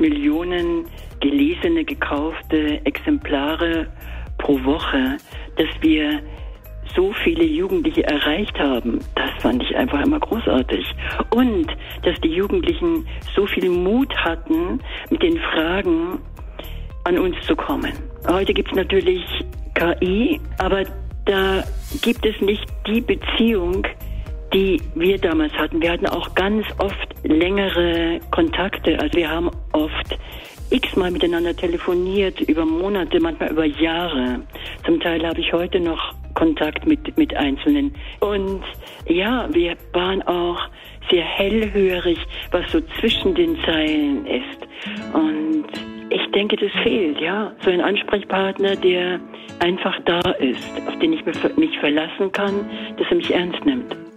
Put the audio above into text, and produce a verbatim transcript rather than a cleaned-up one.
Millionen gelesene, gekaufte Exemplare pro Woche, dass wir so viele Jugendliche erreicht haben, das fand ich einfach immer großartig. Und dass die Jugendlichen so viel Mut hatten, mit den Fragen an uns zu kommen. Heute gibt es natürlich K I, aber da gibt es nicht die Beziehung, die wir damals hatten. Wir hatten auch ganz oft längere Kontakte. Also wir haben oft x-mal miteinander telefoniert, über Monate, manchmal über Jahre. Zum Teil habe ich heute noch Kontakt mit, mit Einzelnen. Und ja, wir waren auch sehr hellhörig, was so zwischen den Zeilen ist. Und ich denke, das fehlt, ja. So ein Ansprechpartner, der einfach da ist, auf den ich mich verlassen kann, dass er mich ernst nimmt.